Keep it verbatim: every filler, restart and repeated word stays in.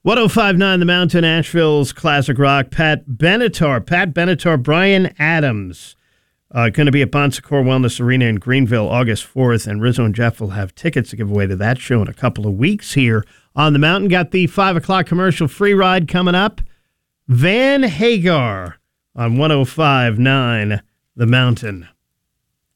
one oh five point nine The Mountain, Asheville's classic rock. Pat Benatar. Pat Benatar, Brian Adams. Uh, going to be at Bon Secours Wellness Arena in Greenville August fourth, and Rizzo and Jeff will have tickets to give away to that show in a couple of weeks here on The Mountain. Got the five o'clock commercial free ride coming up. Van Hagar on one oh five point nine The Mountain.